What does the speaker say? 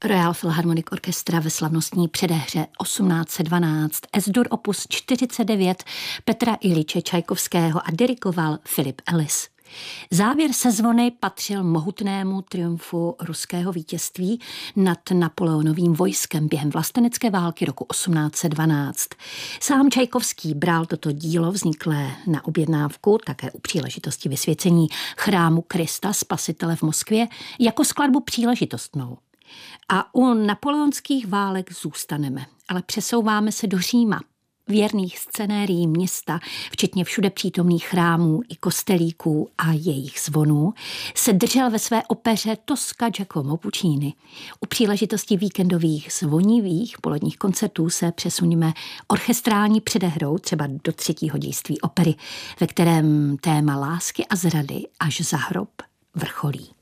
Royal Philharmonic Orchestra ve slavnostní předehře 1812 Es-dur opus 49 Petra Iljiče Čajkovského a dirigoval Philip Ellis. Závěr sezvony patřil mohutnému triumfu ruského vítězství nad Napoleonovým vojskem během vlastenecké války roku 1812. Sám Čajkovský bral toto dílo vzniklé na objednávku, také u příležitosti vysvěcení chrámu Krista Spasitele v Moskvě, jako skladbu příležitostnou. A u napoleonských válek zůstaneme, ale přesouváme se do Říma. Věrných scenérií města, včetně všude přítomných chrámů i kostelíků a jejich zvonů, se držel ve své opeře Tosca Giacomo Puccini. U příležitosti víkendových zvonivých poledních koncertů se přesuneme orchestrální předehrou třeba do třetího dějství opery, ve kterém téma lásky a zrady až za hrob vrcholí.